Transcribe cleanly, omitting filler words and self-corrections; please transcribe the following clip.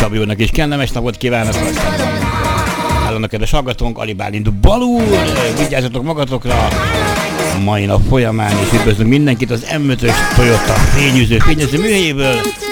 Csabi úrnak is kellemes napot kívánok. Állónak kedves hallgatónk, Ali Bálint Balúr, vigyázzatok magatokra a mai nap folyamán, és üdvözlünk mindenkit az M5-ös Toyota fényűző műhelyéből.